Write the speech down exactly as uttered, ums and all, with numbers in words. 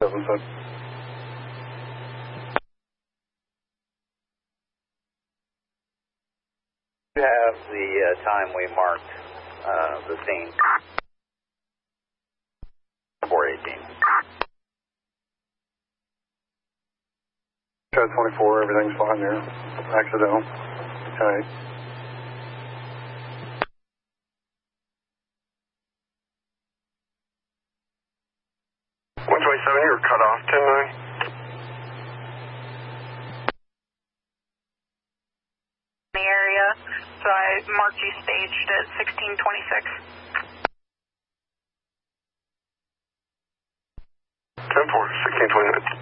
seven seven. You have the uh, time we marked uh, the scene. four eighteen. Code twenty-four, everything's fine there. Accidental. Okay. one twenty-seven, you're cut off, ten nine. The area, so I marked you staged at sixteen twenty-six. ten four, sixteen twenty-nine.